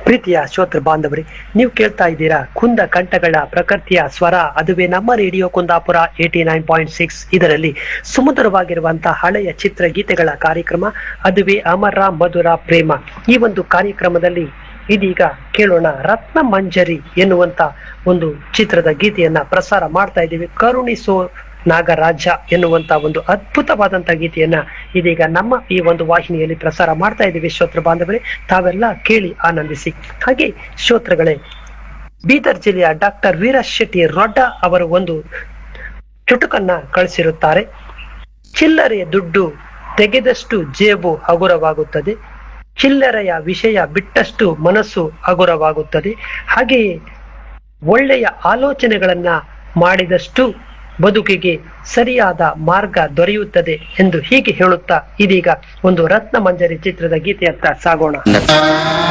ಪ್ರೀತಿಯ ಶ್ರೋತೃ ಬಾಂಧವರೇ, ನೀವು ಕೇಳ್ತಾ ಇದ್ದೀರಾ ಕುಂದ ಕಂಠಗಳ ಪ್ರಕೃತಿಯ ಸ್ವರ. ಅದುವೇ ನಮ್ಮ ರೇಡಿಯೋ ಕುಂದಾಪುರ 89.6. ಇದರಲ್ಲಿ ಸುಮಧುರವಾಗಿರುವಂತಹ ಹಳೆಯ ಚಿತ್ರಗೀತೆಗಳ ಕಾರ್ಯಕ್ರಮ, ಅದುವೇ ಅಮರ ಮಧುರ ಪ್ರೇಮ. ಈ ಒಂದು ಕಾರ್ಯಕ್ರಮದಲ್ಲಿ ಇದೀಗ ಕೇಳೋಣ ರತ್ನ ಮಂಜರಿ ಎನ್ನುವಂತ ಒಂದು ಚಿತ್ರದ ಗೀತೆಯನ್ನ ಪ್ರಸಾರ ಮಾಡ್ತಾ ಇದ್ದೀವಿ. ಕರುಣಿಸೋ ನಾಗರಾಜ ಎನ್ನುವಂತ ಒಂದು ಅದ್ಭುತವಾದಂತಹ ಗೀತೆಯನ್ನ ಇದೀಗ ನಮ್ಮ ಈ ಒಂದು ವಾಹಿನಿಯಲ್ಲಿ ಪ್ರಸಾರ ಮಾಡ್ತಾ ಇದ್ದೀವಿ. ಶ್ರೋತೃ ಬಾಂಧವರೇ, ತಾವೆಲ್ಲ ಕೇಳಿ ಆನಂದಿಸಿ. ಹಾಗೆ ಶ್ರೋತೃಗಳೇ, ಬೀದರ್ ಜಿಲ್ಲೆಯ ಡಾಕ್ಟರ್ ವೀರಶ್ ಶೆಟ್ಟಿ ರೊಡ್ಡ ಅವರು ಒಂದು ಚುಟುಕನ್ನ ಕಳಿಸಿರುತ್ತಾರೆ. ಚಿಲ್ಲರೆಯ ದುಡ್ಡು ತೆಗೆದಷ್ಟು ಜೇಬು ಹಗುರವಾಗುತ್ತದೆ, ಚಿಲ್ಲರೆಯ ವಿಷಯ ಬಿಟ್ಟಷ್ಟು ಮನಸ್ಸು ಹಗುರವಾಗುತ್ತದೆ, ಹಾಗೆಯೇ ಒಳ್ಳೆಯ ಆಲೋಚನೆಗಳನ್ನ ಮಾಡಿದಷ್ಟು ಬದುಕಿಗೆ ಸರಿಯಾದ ಮಾರ್ಗ ದೊರೆಯುತ್ತದೆ ಎಂದು ಹೀಗೆ ಹೇಳುತ್ತಾ ಇದೀಗ ಒಂದು ರತ್ನ ಮಂಜರಿ ಚಿತ್ರದ ಗೀತೆಯತ್ತ ಸಾಗೋಣ.